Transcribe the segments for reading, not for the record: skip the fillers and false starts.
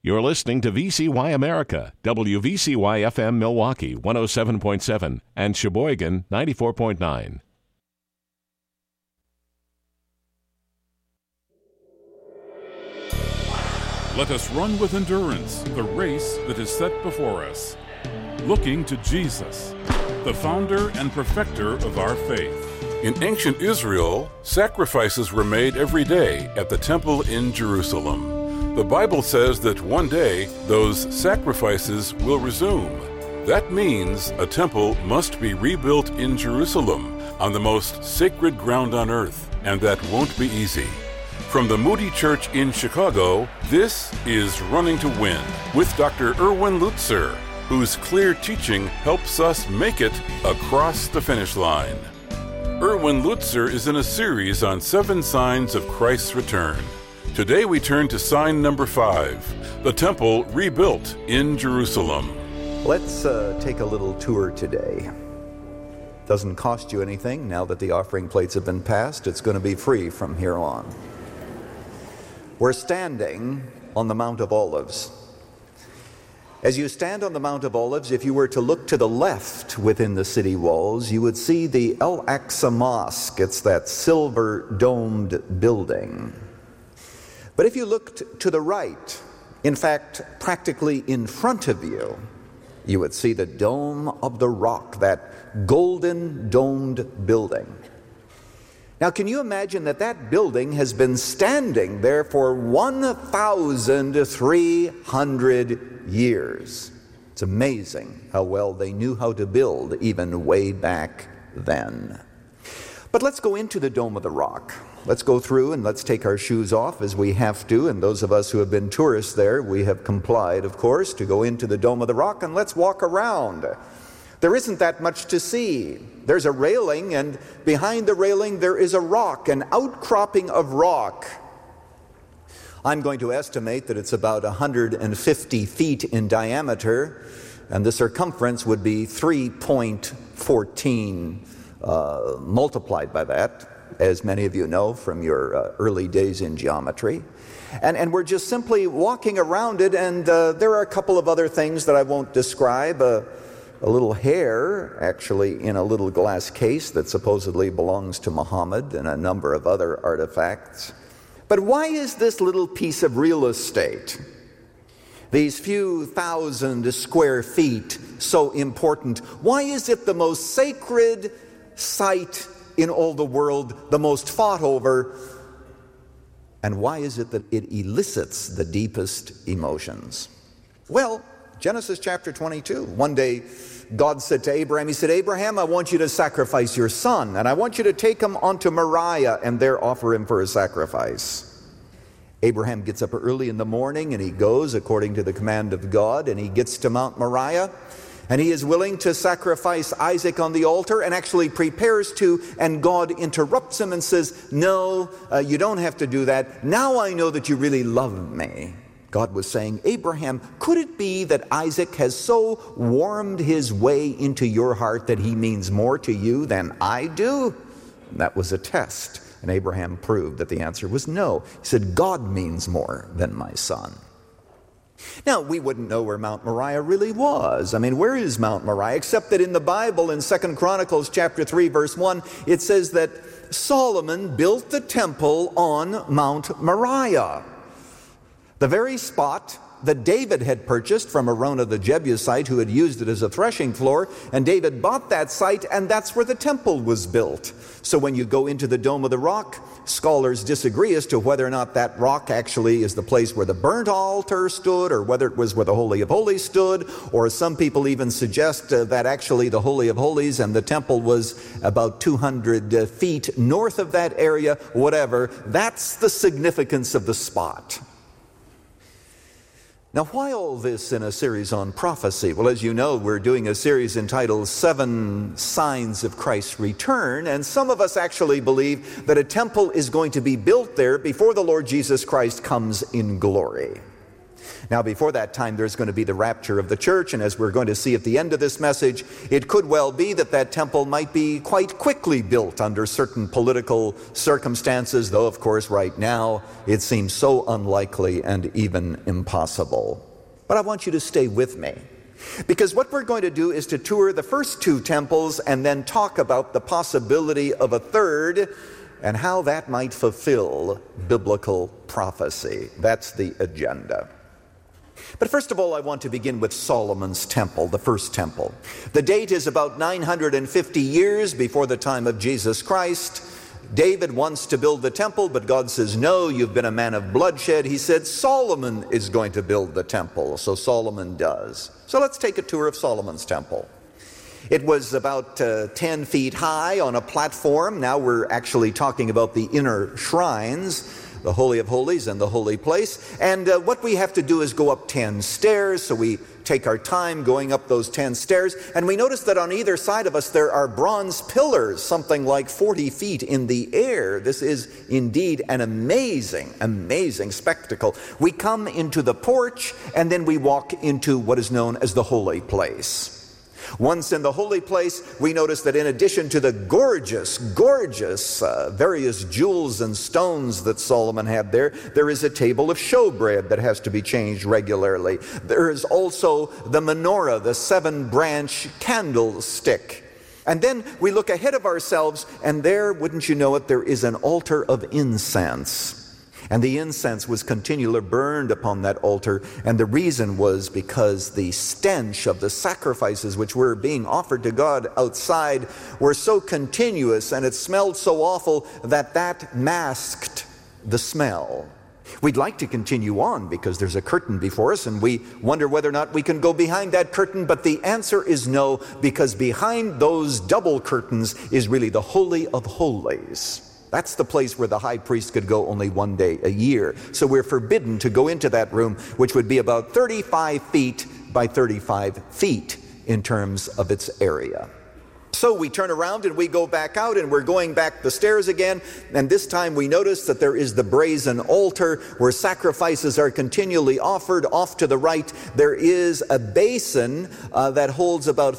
You're listening to VCY America, WVCY FM Milwaukee 107.7 and Sheboygan 94.9. Let us run with endurance the race that is set before us, looking to Jesus, the founder and perfecter of our faith. In ancient Israel, sacrifices were made every day at the temple in Jerusalem. The Bible says that one day those sacrifices will resume. That means a temple must be rebuilt in Jerusalem on the most sacred ground on earth, and that won't be easy. From the Moody Church in Chicago, this is Running to Win with Dr. Erwin Lutzer, whose clear teaching helps us make it across the finish line. Erwin Lutzer is in a series on 7 signs of Christ's return. Today we turn to sign number 5, the temple rebuilt in Jerusalem. Let's take a little tour today. Doesn't cost you anything. Now that the offering plates have been passed, it's going to be free from here on. We're standing on the Mount of Olives. As you stand on the Mount of Olives, if you were to look to the left within the city walls, you would see the Al-Aqsa Mosque. It's that silver-domed building. But if you looked to the right, in fact, practically in front of you, you would see the Dome of the Rock, that golden domed building. Now, can you imagine that building has been standing there for 1,300 years? It's amazing how well they knew how to build even way back then. But let's go into the Dome of the Rock. Let's go through and let's take our shoes off as we have to. And those of us who have been tourists there, we have complied, of course, to go into the Dome of the Rock, and let's walk around. There isn't that much to see. There's a railing, and behind the railing there is a rock, an outcropping of rock. I'm going to estimate that it's about 150 feet in diameter, and the circumference would be 3.14 multiplied by that, as many of you know from your early days in geometry. And we're just simply walking around it, and there are a couple of other things that I won't describe. A little hair, actually, in a little glass case that supposedly belongs to Muhammad, and a number of other artifacts. But why is this little piece of real estate, these few thousand square feet, so important? Why is it the most sacred site in all the world, the most fought over? And why is it that it elicits the deepest emotions? Well, Genesis chapter 22. One day, God said to Abraham, he said, Abraham, I want you to sacrifice your son, and I want you to take him onto Moriah and there offer him for a sacrifice. Abraham gets up early in the morning, and he goes according to the command of God, and he gets to Mount Moriah, and he is willing to sacrifice Isaac on the altar, and actually prepares to, and God interrupts him and says, no, you don't have to do that. Now I know that you really love me. God was saying, Abraham, could it be that Isaac has so warmed his way into your heart that he means more to you than I do? And that was a test, and Abraham proved that the answer was no. He said, God means more than my son. Now, we wouldn't know where Mount Moriah really was. I mean, where is Mount Moriah? Except that in the Bible, in 2 Chronicles chapter 3, verse 1, it says that Solomon built the temple on Mount Moriah, the very spot that David had purchased from Araunah the Jebusite, who had used it as a threshing floor, and David bought that site, and that's where the temple was built. So when you go into the Dome of the Rock, scholars disagree as to whether or not that rock actually is the place where the burnt altar stood, or whether it was where the Holy of Holies stood, or some people even suggest that actually the Holy of Holies and the temple was about 200 feet north of that area, whatever. That's the significance of the spot. Now, why all this in a series on prophecy? Well, as you know, we're doing a series entitled 7 Signs of Christ's Return, and some of us actually believe that a temple is going to be built there before the Lord Jesus Christ comes in glory. Now, before that time, there's going to be the rapture of the church, and as we're going to see at the end of this message, it could well be that that temple might be quite quickly built under certain political circumstances, though, of course, right now, it seems so unlikely and even impossible. But I want you to stay with me, because what we're going to do is to tour the first two temples and then talk about the possibility of a third and how that might fulfill biblical prophecy. That's the agenda. But first of all, I want to begin with Solomon's temple, the first temple. The date is about 950 years before the time of Jesus Christ. David wants to build the temple, but God says, no, you've been a man of bloodshed. He said, Solomon is going to build the temple. So Solomon does. So let's take a tour of Solomon's temple. It was about 10 feet high on a platform. Now we're actually talking about the inner shrines, the Holy of Holies and the Holy Place. And what we have to do is go up 10 stairs. So we take our time going up those 10 stairs. And we notice that on either side of us there are bronze pillars, something like 40 feet in the air. This is indeed an amazing, amazing spectacle. We come into the porch and then we walk into what is known as the Holy Place. Once in the holy place, we notice that in addition to the gorgeous various jewels and stones that Solomon had there is a table of showbread that has to be changed regularly. There is also the menorah, the 7-branch candlestick. And then we look ahead of ourselves, and there, wouldn't you know it, there is an altar of incense. And the incense was continually burned upon that altar, and the reason was because the stench of the sacrifices which were being offered to God outside were so continuous, and it smelled so awful that masked the smell. We'd like to continue on because there's a curtain before us, and we wonder whether or not we can go behind that curtain, but the answer is no, because behind those double curtains is really the Holy of Holies. That's the place where the high priest could go only one day a year. So we're forbidden to go into that room, which would be about 35 feet by 35 feet in terms of its area. So we turn around and we go back out, and we're going back the stairs again, and this time we notice that there is the brazen altar where sacrifices are continually offered. Off to the right there is a basin that holds about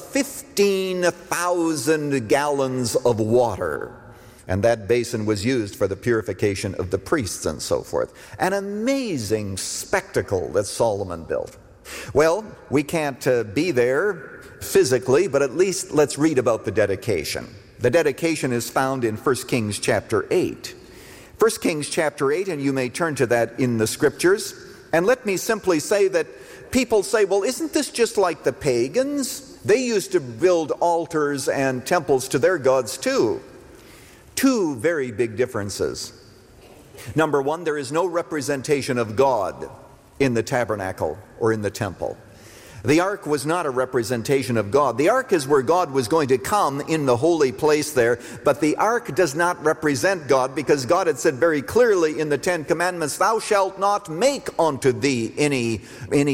15,000 gallons of water. And that basin was used for the purification of the priests and so forth. An amazing spectacle that Solomon built. Well, we can't be there physically, but at least let's read about the dedication. The dedication is found in 1 Kings chapter 8. 1 Kings chapter 8, and you may turn to that in the scriptures. And let me simply say that people say, well, isn't this just like the pagans? They used to build altars and temples to their gods too. Two very big differences. Number one, there is no representation of God in the tabernacle or in the temple. The ark was not a representation of God. The ark is where God was going to come in the holy place there, but the ark does not represent God, because God had said very clearly in the 10 Commandments, thou shalt not make unto thee any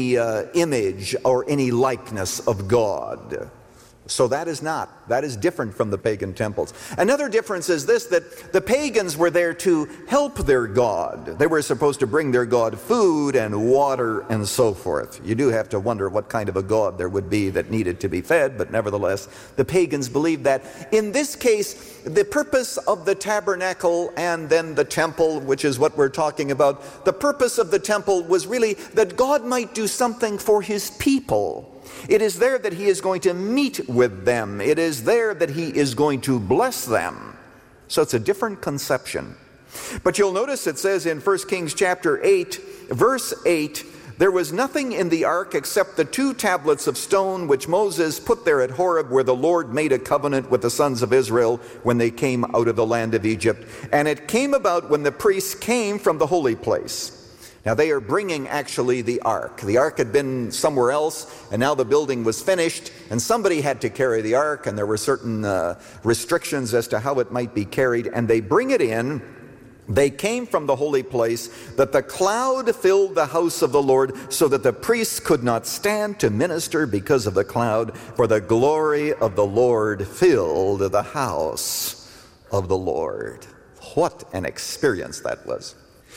image or any likeness of God. So that is different from the pagan temples. Another difference is this, that the pagans were there to help their God. They were supposed to bring their God food and water and so forth. You do have to wonder what kind of a God there would be that needed to be fed, but nevertheless, the pagans believed that. In this case, the purpose of the tabernacle and then the temple, which is what we're talking about, the purpose of the temple was really that God might do something for his people. It is there that he is going to meet with them. It is there that he is going to bless them. So it's a different conception. But you'll notice it says in 1 Kings chapter 8, verse 8, there was nothing in the ark except the 2 tablets of stone which Moses put there at Horeb, where the Lord made a covenant with the sons of Israel when they came out of the land of Egypt. And it came about when the priests came from the holy place. Now they are bringing actually the ark. The ark had been somewhere else, and now the building was finished, and somebody had to carry the ark, and there were certain restrictions as to how it might be carried, and they bring it in. They came from the holy place, that the cloud filled the house of the Lord, so that the priests could not stand to minister because of the cloud, for the glory of the Lord filled the house of the Lord. What an experience that was.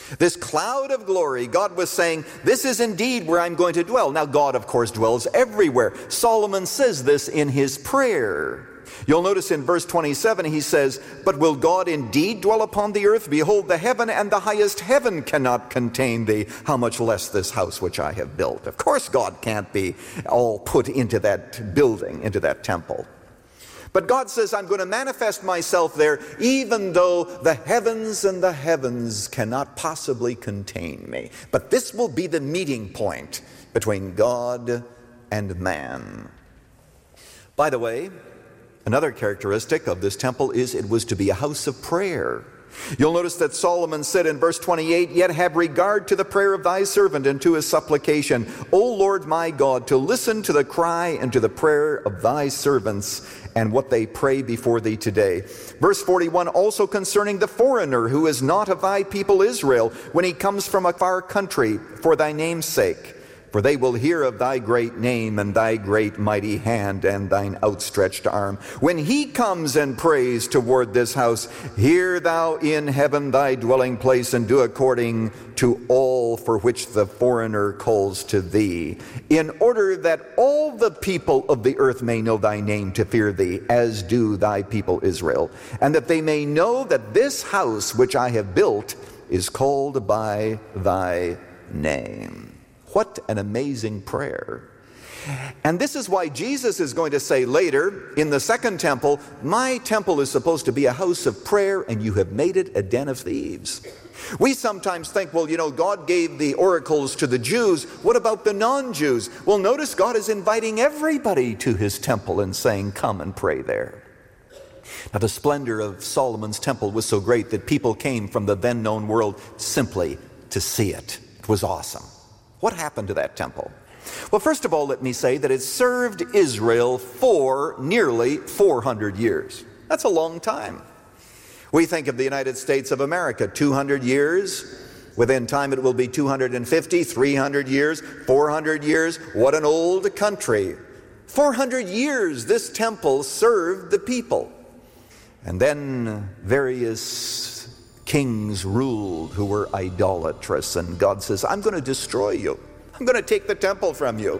This cloud of glory, God was saying, this is indeed where I'm going to dwell. Now, God, of course, dwells everywhere. Solomon says this in his prayer. You'll notice in verse 27, he says, but will God indeed dwell upon the earth? Behold, the heaven and the highest heaven cannot contain thee. How much less this house which I have built? Of course, God can't be all put into that building, into that temple. But God says, I'm going to manifest myself there, even though the heavens and the heavens cannot possibly contain me. But this will be the meeting point between God and man. By the way, another characteristic of this temple is it was to be a house of prayer. You'll notice that Solomon said in verse 28, yet have regard to the prayer of thy servant and to his supplication, O Lord my God, to listen to the cry and to the prayer of thy servants and what they pray before thee today. Verse 41, also concerning the foreigner who is not of thy people Israel, when he comes from a far country for thy name's sake. For they will hear of thy great name and thy great mighty hand and thine outstretched arm. When he comes and prays toward this house, hear thou in heaven thy dwelling place, and do according to all for which the foreigner calls to thee, in order that all the people of the earth may know thy name to fear thee, as do thy people Israel, and that they may know that this house which I have built is called by thy name. What an amazing prayer. And this is why Jesus is going to say later in the second temple, my temple is supposed to be a house of prayer, and you have made it a den of thieves. We sometimes think, well, God gave the oracles to the Jews. What about the non-Jews? Well, notice God is inviting everybody to his temple and saying, come and pray there. Now, the splendor of Solomon's temple was so great that people came from the then known world simply to see it. It was awesome. What happened to that temple? Well, first of all, let me say that it served Israel for nearly 400 years. That's a long time. We think of the United States of America, 200 years. Within time it will be 250, 300 years, 400 years. What an old country. 400 years this temple served the people. And then various kings ruled who were idolatrous, and God says, I'm going to destroy you. I'm going to take the temple from you.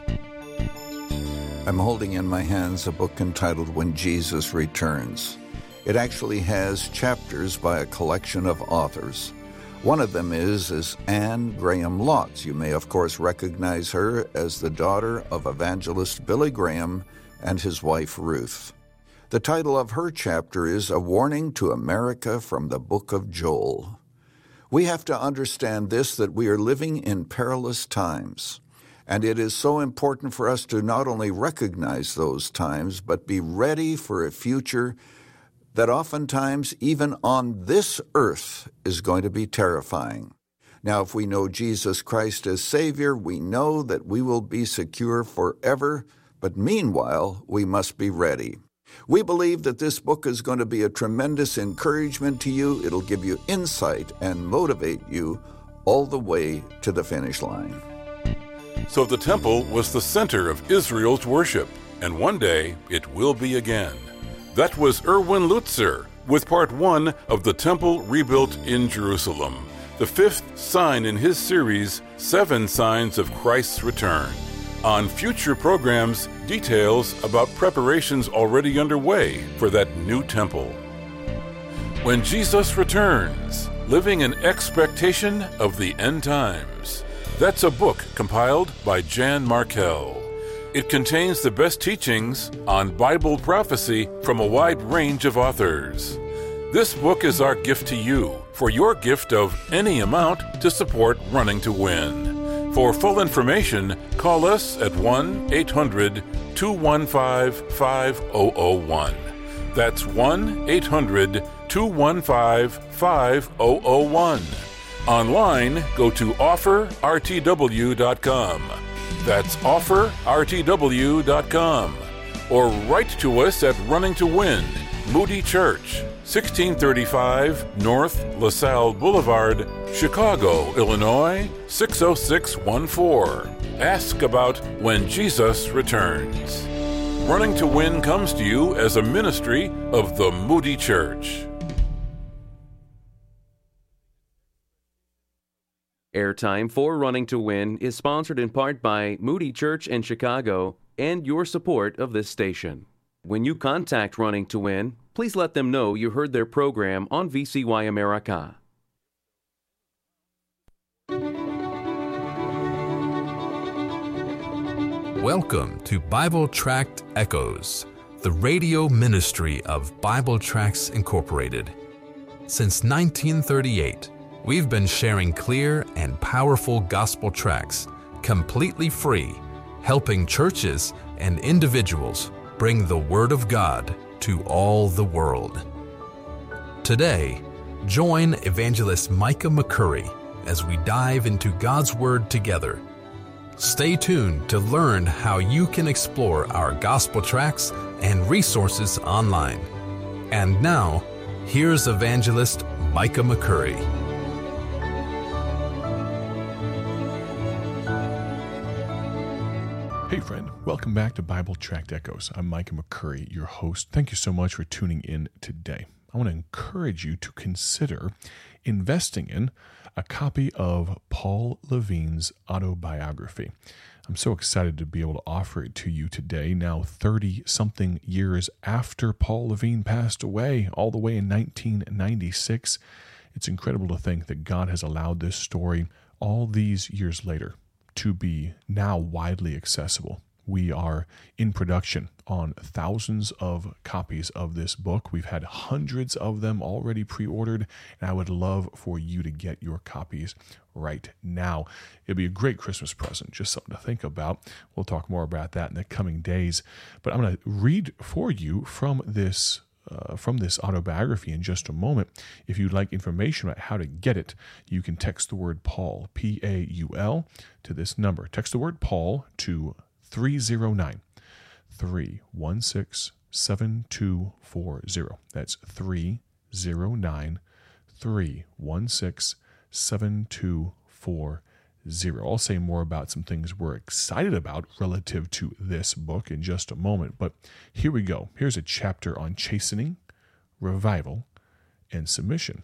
I'm holding in my hands a book entitled When Jesus Returns. It actually has chapters by a collection of authors. One of them is Anne Graham Lotz. You may, of course, recognize her as the daughter of evangelist Billy Graham and his wife Ruth. The title of her chapter is A Warning to America from the Book of Joel. We have to understand this, that we are living in perilous times. And it is so important for us to not only recognize those times, but be ready for a future that oftentimes, even on this earth, is going to be terrifying. Now, if we know Jesus Christ as Savior, we know that we will be secure forever, but meanwhile, we must be ready. We believe that this book is going to be a tremendous encouragement to you. It'll give you insight and motivate you all the way to the finish line. So the temple was the center of Israel's worship, and one day it will be again. That was Erwin Lutzer with part 1 of The Temple Rebuilt in Jerusalem, the 5th sign in his series, 7 Signs of Christ's Return. On future programs, details about preparations already underway for that new temple. When Jesus Returns, Living in Expectation of the End Times. That's a book compiled by Jan Markell. It contains the best teachings on Bible prophecy from a wide range of authors. This book is our gift to you for your gift of any amount to support Running to Win. For full information, call us at 1-800-215-5001. That's 1-800-215-5001. Online, go to offerrtw.com. That's offerrtw.com. Or write to us at Running to Win, Moody Church, 1635 North LaSalle Boulevard, Chicago, Illinois, 60614. Ask about When Jesus Returns. Running to Win comes to you as a ministry of the Moody Church. Airtime for Running to Win is sponsored in part by Moody Church in Chicago and your support of this station. When you contact Running to Win, please let them know you heard their program on VCY America. Welcome to Bible Tract Echoes, the radio ministry of Bible Tracts Incorporated. Since 1938, we've been sharing clear and powerful gospel tracts, completely free, helping churches and individuals bring the Word of God to all the world. Today, join Evangelist Micah McCurry as we dive into God's Word together. Stay tuned to learn how you can explore our gospel tracts and resources online. And now, here's Evangelist Micah McCurry. Hey friend, welcome back to Bible Tract Echoes. I'm Micah McCurry, your host. Thank you so much for tuning in today. I want to encourage you to consider investing in a copy of Paul Levine's autobiography. I'm so excited to be able to offer it to you today, now 30-something years after Paul Levine passed away, all the way in 1996. It's incredible to think that God has allowed this story all these years later to be now widely accessible. We are in production on thousands of copies of this book. We've had hundreds of them already pre-ordered, and I would love for you to get your copies right now. It'd be a great Christmas present, just something to think about. We'll talk more about that in the coming days. But I'm going to read for you from this autobiography in just a moment. If you'd like information about how to get it, you can text the word Paul, P-A-U-L, to this number. Text the word Paul to 309-316-7240. That's 309-316-7240. I'll say more about some things we're excited about relative to this book in just a moment, but here we go. Here's a chapter on chastening, revival, and submission.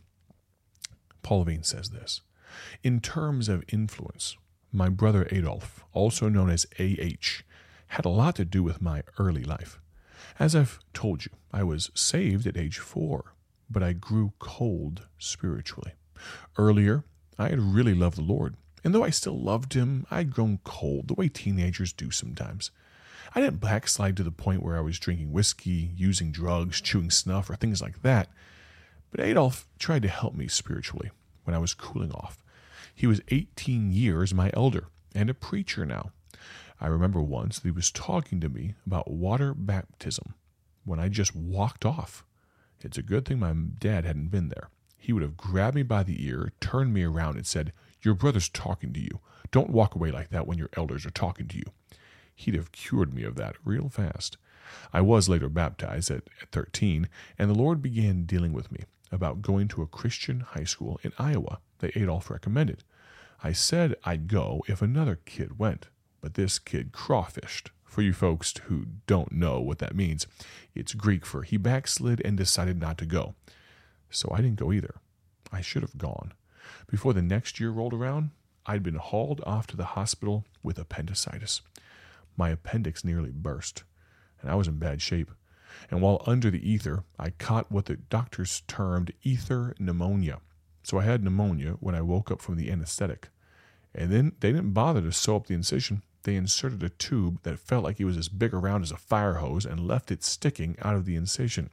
Paul Levine says this: in terms of influence, my brother Adolf, also known as A.H., had a lot to do with my early life. As I've told you, I was saved at age 4, but I grew cold spiritually. Earlier, I had really loved the Lord, and though I still loved Him, I'd grown cold, the way teenagers do sometimes. I didn't backslide to the point where I was drinking whiskey, using drugs, chewing snuff, or things like that, but Adolf tried to help me spiritually when I was cooling off. He was 18 years my elder and a preacher now. I remember once that he was talking to me about water baptism when I just walked off. It's a good thing my dad hadn't been there. He would have grabbed me by the ear, turned me around, and said, "Your brother's talking to you. Don't walk away like that when your elders are talking to you." He'd have cured me of that real fast. I was later baptized at 13, and the Lord began dealing with me about going to a Christian high school in Iowa that Adolf recommended. I said I'd go if another kid went, but this kid crawfished. For you folks who don't know what that means, it's Greek for he backslid and decided not to go. So I didn't go either. I should have gone. Before the next year rolled around, I'd been hauled off to the hospital with appendicitis. My appendix nearly burst, and I was in bad shape. And while under the ether, I caught what the doctors termed ether pneumonia. So I had pneumonia when I woke up from the anesthetic. And then they didn't bother to sew up the incision. They inserted a tube that felt like it was as big around as a fire hose and left it sticking out of the incision.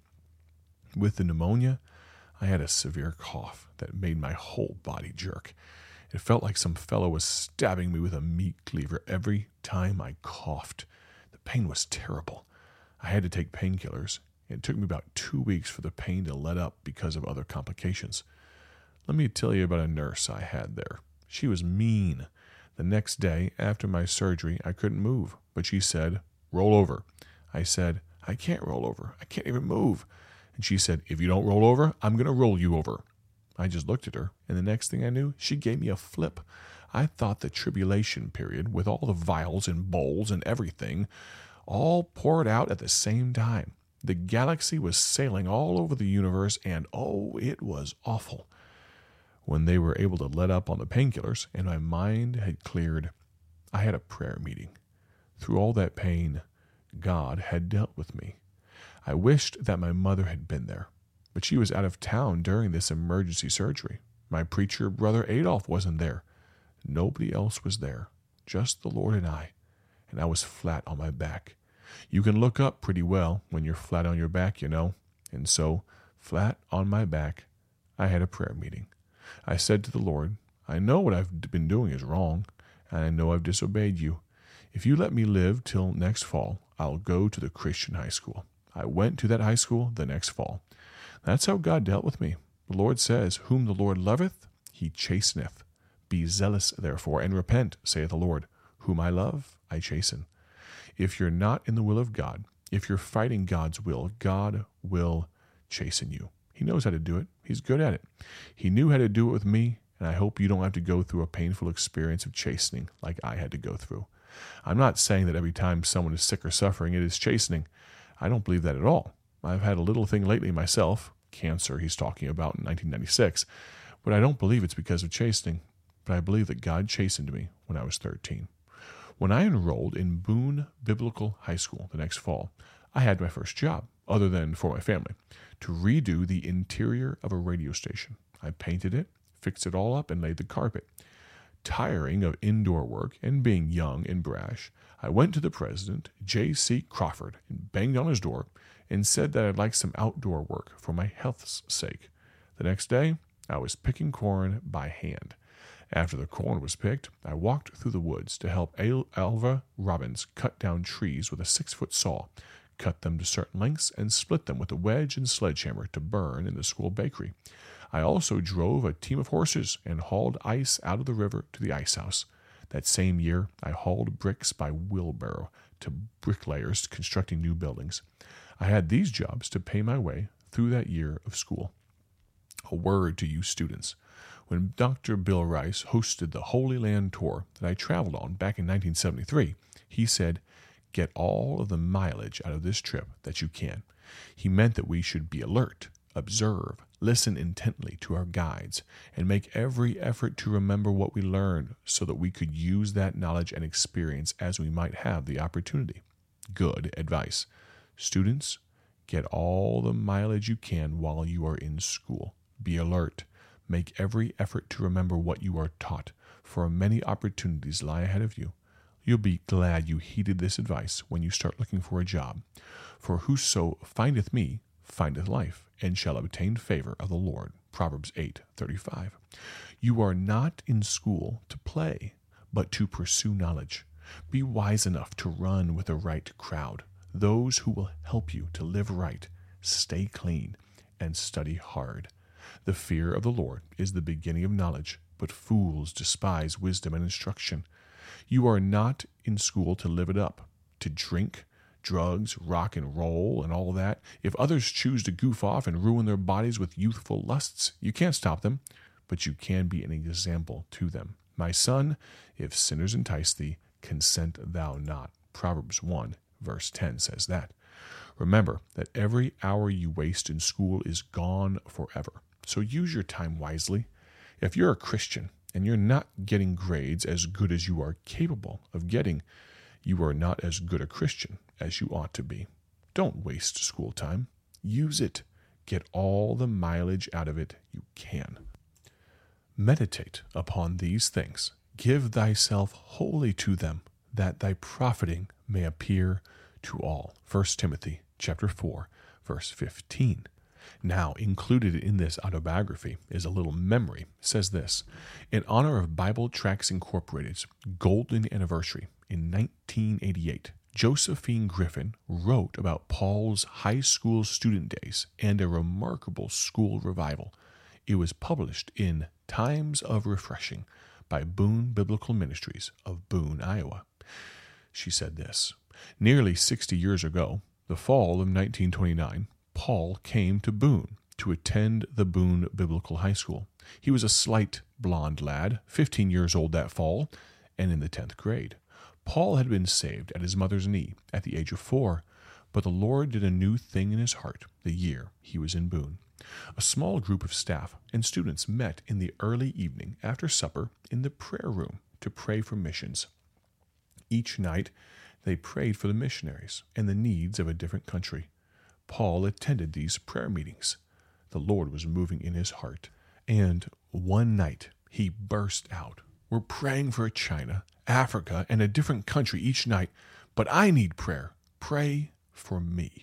With the pneumonia, I had a severe cough that made my whole body jerk. It felt like some fellow was stabbing me with a meat cleaver every time I coughed. The pain was terrible. I had to take painkillers. It took me about 2 weeks for the pain to let up because of other complications. Let me tell you about a nurse I had there. She was mean. The next day, after my surgery, I couldn't move, but she said, "Roll over." I said, "I can't roll over. I can't even move." And she said, "If you don't roll over, I'm going to roll you over." I just looked at her, and the next thing I knew, she gave me a flip. I thought the tribulation period, with all the vials and bowls and everything, all poured out at the same time. The galaxy was sailing all over the universe, and oh, it was awful. When they were able to let up on the painkillers and my mind had cleared, I had a prayer meeting. Through all that pain, God had dealt with me. I wished that my mother had been there, but she was out of town during this emergency surgery. My preacher brother Adolf wasn't there. Nobody else was there, just the Lord and I was flat on my back. You can look up pretty well when you're flat on your back, you know. And so, flat on my back, I had a prayer meeting. I said to the Lord, I know what I've been doing is wrong, and I know I've disobeyed you. If you let me live till next fall, I'll go to the Christian high school. I went to that high school the next fall. That's how God dealt with me. The Lord says, Whom the Lord loveth, he chasteneth. Be zealous, therefore, and repent, saith the Lord. Whom I love, I chasten. If you're not in the will of God, if you're fighting God's will, God will chasten you. He knows how to do it. He's good at it. He knew how to do it with me, and I hope you don't have to go through a painful experience of chastening like I had to go through. I'm not saying that every time someone is sick or suffering, it is chastening. I don't believe that at all. I've had a little thing lately myself, cancer he's talking about in 1996, but I don't believe it's because of chastening. But I believe that God chastened me when I was 13. When I enrolled in Boone Biblical High School the next fall, I had my first job, other than for my family, to redo the interior of a radio station. I painted it, fixed it all up, and laid the carpet. Tiring of indoor work and being young and brash, I went to the president, J.C. Crawford, and banged on his door and said that I'd like some outdoor work for my health's sake. The next day, I was picking corn by hand. After the corn was picked, I walked through the woods to help Alva Robbins cut down trees with a 6-foot saw, cut them to certain lengths, and split them with a wedge and sledgehammer to burn in the school bakery. I also drove a team of horses and hauled ice out of the river to the ice house. That same year, I hauled bricks by wheelbarrow to bricklayers constructing new buildings. I had these jobs to pay my way through that year of school. A word to you students. When Dr. Bill Rice hosted the Holy Land Tour that I traveled on back in 1973, he said, get all of the mileage out of this trip that you can. He meant that we should be alert, observe, listen intently to our guides, and make every effort to remember what we learned so that we could use that knowledge and experience as we might have the opportunity. Good advice. Students, get all the mileage you can while you are in school. Be alert. Make every effort to remember what you are taught, for many opportunities lie ahead of you. You'll be glad you heeded this advice when you start looking for a job. For whoso findeth me findeth life, and shall obtain favor of the Lord. Proverbs 8:35. You are not in school to play, but to pursue knowledge. Be wise enough to run with the right crowd, those who will help you to live right, stay clean, and study hard. The fear of the Lord is the beginning of knowledge, but fools despise wisdom and instruction. You are not in school to live it up, to drink, drugs, rock and roll, and all that. If others choose to goof off and ruin their bodies with youthful lusts, you can't stop them, but you can be an example to them. My son, if sinners entice thee, consent thou not. Proverbs 1, verse 10 says that. Remember that every hour you waste in school is gone forever. So use your time wisely. If you're a Christian and you're not getting grades as good as you are capable of getting, you are not as good a Christian as you ought to be. Don't waste school time. Use it. Get all the mileage out of it you can. Meditate upon these things. Give thyself wholly to them, that thy profiting may appear to all. 1 Timothy chapter 4, verse 15. Now, included in this autobiography is a little memory. It says this: in honor of Bible Tracts Incorporated's golden anniversary in 1988, Josephine Griffin wrote about Paul's high school student days and a remarkable school revival. It was published in Times of Refreshing by Boone Biblical Ministries of Boone, Iowa. She said this: nearly 60 years ago, the fall of 1929, Paul came to Boone to attend the Boone Biblical High School. He was a slight, blond lad, 15 years old that fall, and in the 10th grade. Paul had been saved at his mother's knee at the age of 4, but the Lord did a new thing in his heart the year he was in Boone. A small group of staff and students met in the early evening after supper in the prayer room to pray for missions. Each night, they prayed for the missionaries and the needs of a different country. Paul attended these prayer meetings. The Lord was moving in his heart. And one night, he burst out, "We're praying for China, Africa, and a different country each night, but I need prayer. Pray for me."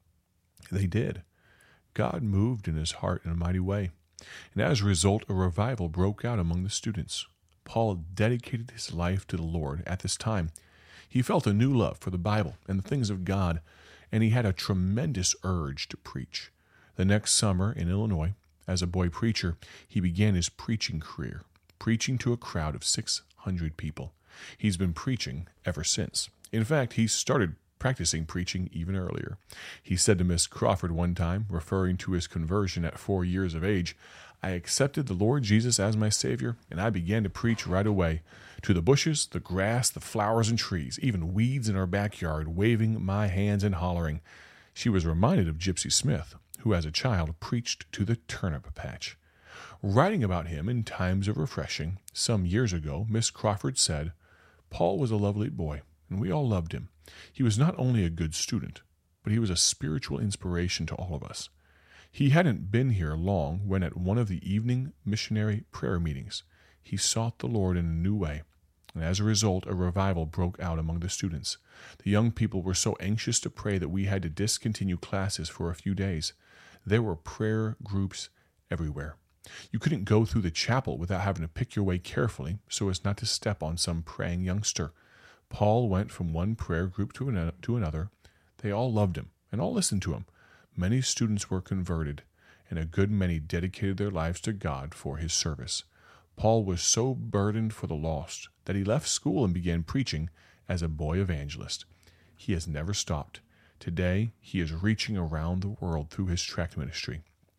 They did. God moved in his heart in a mighty way. And as a result, a revival broke out among the students. Paul dedicated his life to the Lord at this time. He felt a new love for the Bible and the things of God, and he had a tremendous urge to preach. The next summer in Illinois, as a boy preacher, he began his preaching career, preaching to a crowd of 600 people. He's been preaching ever since. In fact, he started practicing preaching even earlier. He said to Miss Crawford one time, referring to his conversion at 4 years of age, "I accepted the Lord Jesus as my Savior, and I began to preach right away. To the bushes, the grass, the flowers and trees, even weeds in our backyard, waving my hands and hollering." She was reminded of Gypsy Smith, who as a child preached to the turnip patch. Writing about him in times of refreshing, some years ago, Miss Crawford said, "Paul was a lovely boy, and we all loved him. He was not only a good student, but he was a spiritual inspiration to all of us. He hadn't been here long when at one of the evening missionary prayer meetings, he sought the Lord in a new way, and as a result, a revival broke out among the students. The young people were so anxious to pray that we had to discontinue classes for a few days. There were prayer groups everywhere. You couldn't go through the chapel without having to pick your way carefully so as not to step on some praying youngster. Paul went from one prayer group to another. They all loved him and all listened to him. Many students were converted, and a good many dedicated their lives to God for his service. Paul was so burdened for the lost that he left school and began preaching as a boy evangelist. He has never stopped. Today, he is reaching around the world through his tract ministry,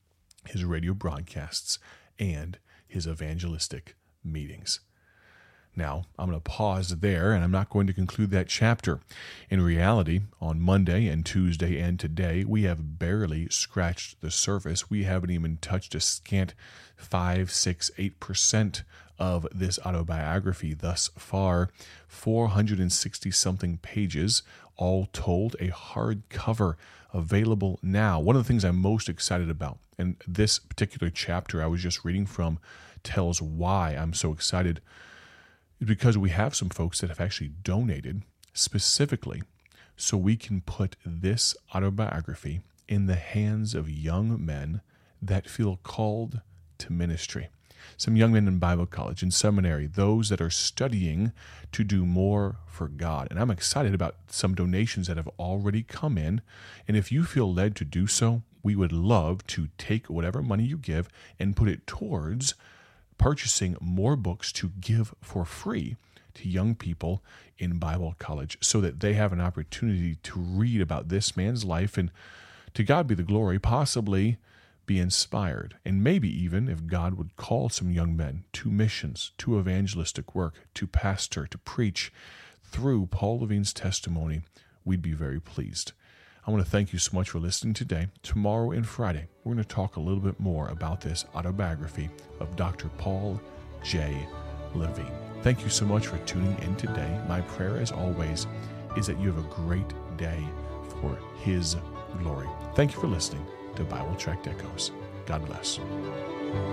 his radio broadcasts, and his evangelistic meetings. Now, I'm going to pause there, and I'm not going to conclude that chapter. In reality, on Monday and Tuesday and today, we have barely scratched the surface. We haven't even touched a scant 5, 6, 8% of this autobiography thus far. 460-something pages, all told, a hardcover available now. One of the things I'm most excited about, and this particular chapter I was just reading from tells why I'm so excited, because we have some folks that have actually donated specifically so we can put this autobiography in the hands of young men that feel called to ministry. Some young men in Bible college and seminary, those that are studying to do more for God. And I'm excited about some donations that have already come in. And if you feel led to do so, we would love to take whatever money you give and put it towards purchasing more books to give for free to young people in Bible college so that they have an opportunity to read about this man's life and, to God be the glory, possibly be inspired. And maybe even, if God would call some young men to missions, to evangelistic work, to pastor, to preach through Paul Levine's testimony, we'd be very pleased. I want to thank you so much for listening today. Tomorrow and Friday, we're going to talk a little bit more about this autobiography of Dr. Paul J. Levine. Thank you so much for tuning in today. My prayer, as always, is that you have a great day for His glory. Thank you for listening to Bible Tract Echoes. God bless.